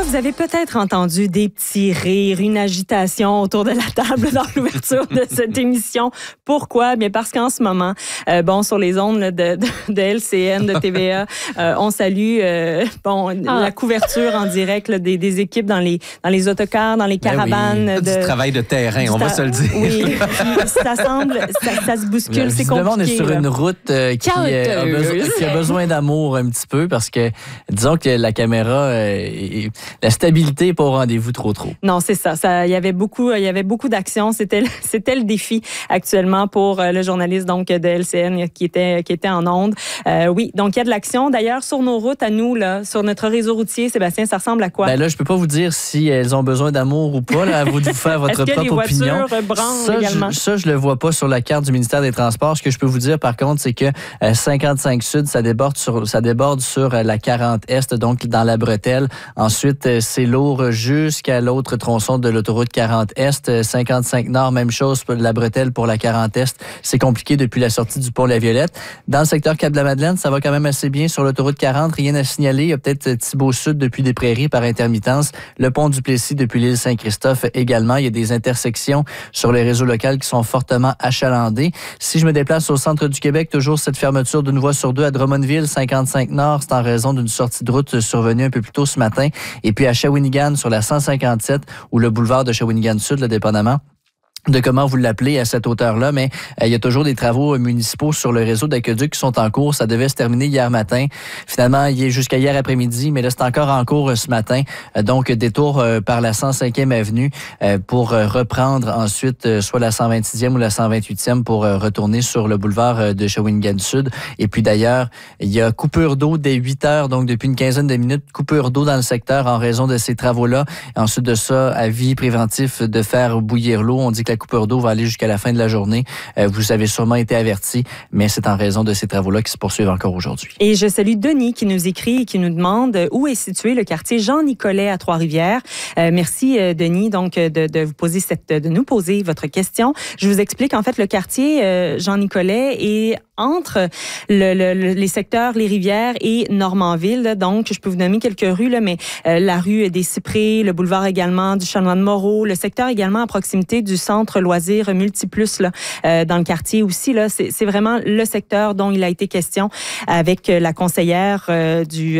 vous avez peut-être entendu des petits rires, une agitation autour de la table dans l'ouverture de cette émission. Pourquoi? Bien parce qu'en ce moment, sur les ondes là, de LCN, de TVA, on salue la couverture en direct là, des équipes dans les autocars, dans les caravanes. Du travail de terrain, on va se le dire. Oui, ça se bouscule, c'est compliqué. On est sur une route qui a besoin d'amour un petit peu parce que, disons que la caméra, la stabilité n'est pas au rendez-vous trop. Non, c'est ça. Il y avait beaucoup d'actions. C'était le défi actuellement pour le journaliste donc de LCN qui était en onde. Oui, donc il y a de l'action. D'ailleurs, sur nos routes à nous, là, sur notre réseau routier, Sébastien, ça ressemble à quoi? Ben là, je peux pas vous dire si elles ont besoin d'amour ou pas. Là, à vous de vous faire votre propre opinion. Ça, je le vois pas sur la carte du ministère des Transports. Ce que je peux vous dire, par contre, c'est que 55 Sud, ça déborde sur la 40 Est, donc dans la bretelle. Ensuite, c'est lourd jusqu'à l'autre tronçon de l'autoroute 40 Est. 55 Nord, même chose pour la bretelle pour la 40 Est. C'est compliqué depuis la sortie du pont La Violette. Dans le secteur Cap-de-la-Madeleine, ça va quand même assez bien sur l'autoroute 40. Rien à signaler. Il y a peut-être Thibault-Sud depuis des Prairies par intermittence. Le pont du Plessis depuis l'île Saint-Christophe également. Il y a des intersections sur les réseaux locaux qui sont fortement achalandées. Si je me déplace au centre du Québec, toujours cette fermeture d'une voie sur deux à Drummondville, 55 Nord, c'est en raison d'une sortie de route survenue un peu plus tôt ce matin. Et puis à Shawinigan, sur la 157 ou le boulevard de Shawinigan Sud, là, dépendamment de comment vous l'appelez à cette hauteur-là, mais il y a toujours des travaux municipaux sur le réseau d'aqueduc qui sont en cours. Ça devait se terminer hier matin. Finalement, il est jusqu'à hier après-midi, mais là, c'est encore en cours ce matin. Donc, détour par la 105e avenue pour reprendre ensuite soit la 126e ou la 128e pour retourner sur le boulevard de Shawinigan Sud. Et puis d'ailleurs, il y a coupure d'eau dès 8 heures, donc depuis une quinzaine de minutes, coupure d'eau dans le secteur en raison de ces travaux-là. Ensuite de ça, avis préventif de faire bouillir l'eau. On dit que la coupure d'eau va aller jusqu'à la fin de la journée. Vous avez sûrement été avertis, mais c'est en raison de ces travaux-là qui se poursuivent encore aujourd'hui. Et je salue Denis qui nous écrit et qui nous demande où est situé le quartier Jean-Nicolet à Trois-Rivières. Merci Denis donc de nous poser votre question. Je vous explique en fait le quartier Jean-Nicolet est entre les secteurs Les Rivières et Normanville. Donc, je peux vous nommer quelques rues, là, mais la rue des Cyprès, le boulevard également du Chanoine-Moreau, le secteur également à proximité du centre loisirs Multiplus là, dans le quartier aussi. Là, c'est vraiment le secteur dont il a été question avec la conseillère du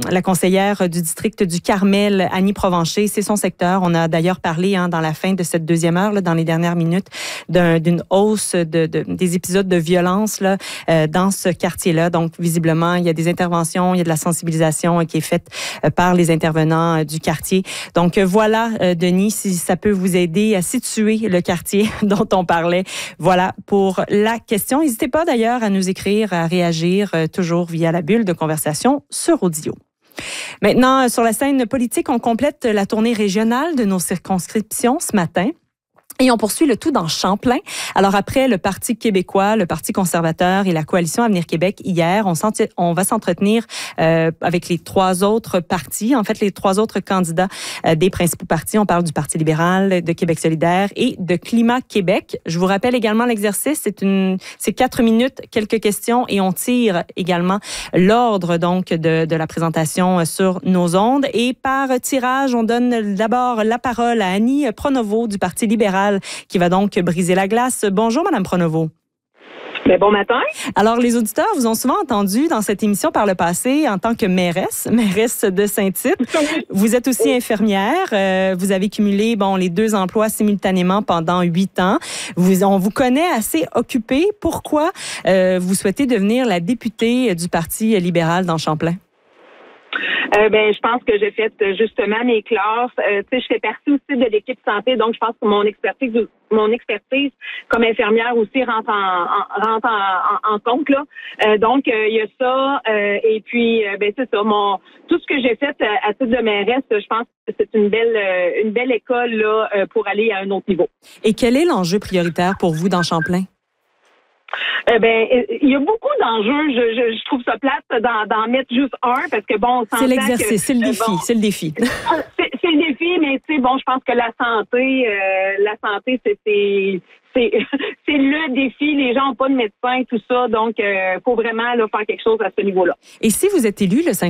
district du Carmel, Annie Provencher. C'est son secteur. On a d'ailleurs parlé dans la fin de cette deuxième heure, là, dans les dernières minutes, d'une hausse des épisodes de violence là, dans ce quartier-là. Donc, visiblement, il y a des interventions, il y a de la sensibilisation qui est faite par les intervenants du quartier. Donc, voilà, Denis, si ça peut vous aider à situer le quartier dont on parlait. Voilà pour la question. N'hésitez pas d'ailleurs à nous écrire, à réagir, toujours via la bulle de conversation sur audio. Maintenant, sur la scène politique, on complète la tournée régionale de nos circonscriptions ce matin. Et on poursuit le tout dans Champlain. Alors après le Parti québécois, le Parti conservateur et la Coalition Avenir Québec hier, on va s'entretenir avec les trois autres partis, en fait les trois autres candidats des principaux partis. On parle du Parti libéral, de Québec solidaire et de Climat Québec. Je vous rappelle également l'exercice, c'est 4 minutes, quelques questions et on tire également l'ordre donc de la présentation sur nos ondes. Et par tirage, on donne d'abord la parole à Annie Pronovo du Parti libéral qui va donc briser la glace. Bonjour, Madame Pronovo. Bien, bon matin. Alors, les auditeurs vous ont souvent entendu dans cette émission par le passé en tant que mairesse de Saint-Tite. Vous êtes aussi infirmière. Vous avez cumulé les 2 emplois simultanément pendant 8 ans. On vous connaît assez occupée. Pourquoi vous souhaitez devenir la députée du Parti libéral dans Champlain? Je pense que j'ai fait justement mes classes. Je fais partie aussi de l'équipe santé, donc je pense que mon expertise comme infirmière aussi rentre en compte là. Donc il y a ça et puis c'est ça. Tout ce que j'ai fait à titre de mairesse, je pense que c'est une belle école là pour aller à un autre niveau. Et quel est l'enjeu prioritaire pour vous dans Champlain? Il y a beaucoup d'enjeux. Je trouve ça plate d'en mettre juste un parce que c'est l'exercice, c'est le défi, c'est le défi. C'est le défi, mais je pense que la santé, c'est le défi. Les gens n'ont pas de médecin, tout ça, donc faut vraiment faire quelque chose à ce niveau-là. Et si vous êtes élu le 5